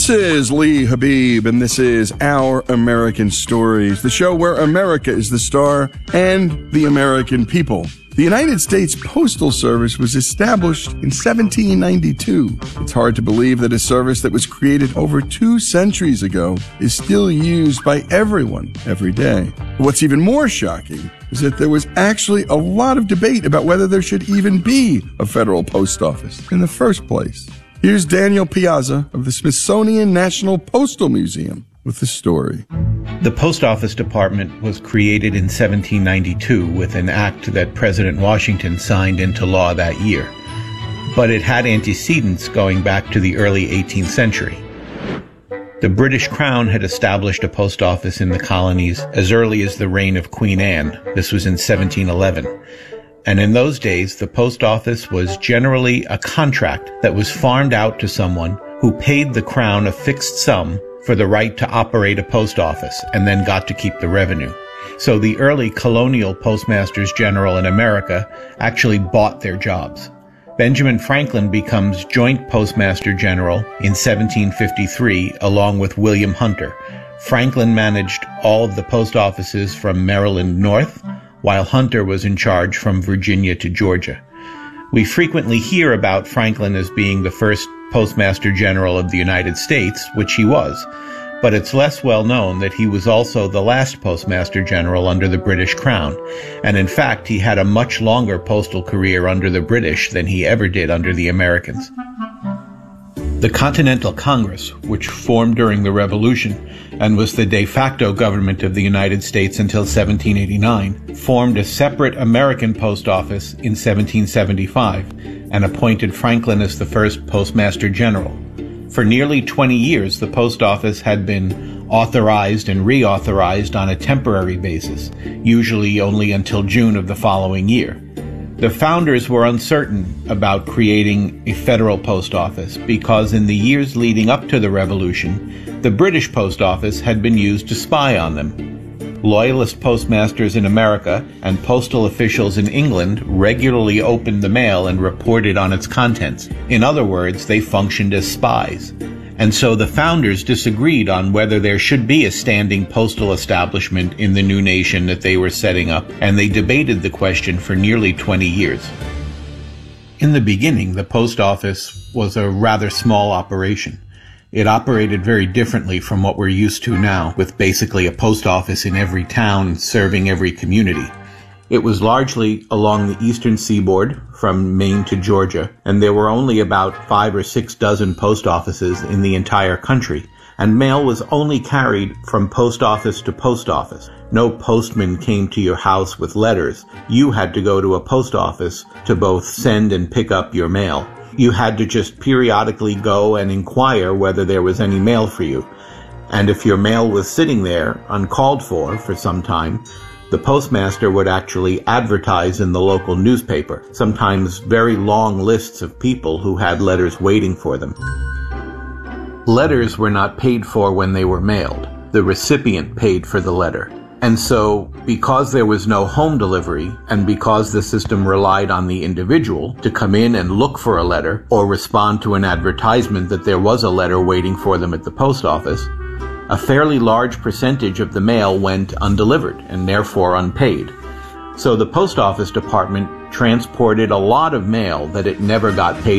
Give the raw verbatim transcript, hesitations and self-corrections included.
This is Lee Habib, and this is Our American Stories, the show where America is the star and the American people. The United States Postal Service was established in seventeen ninety-two. It's hard to believe that a service that was created over two centuries ago is still used by everyone every day. What's even more shocking is that there was actually a lot of debate about whether there should even be a federal post office in the first place. Here's Daniel Piazza of the Smithsonian National Postal Museum with the story. The Post Office Department was created in seventeen ninety-two with an act that President Washington signed into law that year. But it had antecedents going back to the early eighteenth century. The British Crown had established a post office in the colonies as early as the reign of Queen Anne. This was in seventeen eleven. And in those days, the post office was generally a contract that was farmed out to someone who paid the Crown a fixed sum for the right to operate a post office and then got to keep the revenue. So the early colonial postmasters general in America actually bought their jobs. Benjamin Franklin becomes joint postmaster general in seventeen fifty-three along with William Hunter. Franklin managed all of the post offices from Maryland north, while Hunter was in charge from Virginia to Georgia. We frequently hear about Franklin as being the first Postmaster General of the United States, which he was, but it's less well known that he was also the last Postmaster General under the British Crown, and in fact he had a much longer postal career under the British than he ever did under the Americans. The Continental Congress, which formed during the Revolution and was the de facto government of the United States until seventeen eighty-nine, formed a separate American post office in seventeen seventy-five and appointed Franklin as the first Postmaster General. For nearly twenty years, the post office had been authorized and reauthorized on a temporary basis, usually only until June of the following year. The founders were uncertain about creating a federal post office because in the years leading up to the Revolution, the British post office had been used to spy on them. Loyalist postmasters in America and postal officials in England regularly opened the mail and reported on its contents. In other words, they functioned as spies. And so the founders disagreed on whether there should be a standing postal establishment in the new nation that they were setting up, and they debated the question for nearly twenty years. In the beginning, the post office was a rather small operation. It operated very differently from what we're used to now, with basically a post office in every town serving every community. It was largely along the eastern seaboard, from Maine to Georgia, and there were only about five or six dozen post offices in the entire country, and mail was only carried from post office to post office. No postman came to your house with letters. You had to go to a post office to both send and pick up your mail. You had to just periodically go and inquire whether there was any mail for you. And if your mail was sitting there, uncalled for, for some time, the postmaster would actually advertise in the local newspaper, sometimes very long lists of people who had letters waiting for them. Letters were not paid for when they were mailed. The recipient paid for the letter. And so, because there was no home delivery, and because the system relied on the individual to come in and look for a letter, or respond to an advertisement that there was a letter waiting for them at the post office, a fairly large percentage of the mail went undelivered and therefore unpaid. So the post office department transported a lot of mail that it never got paid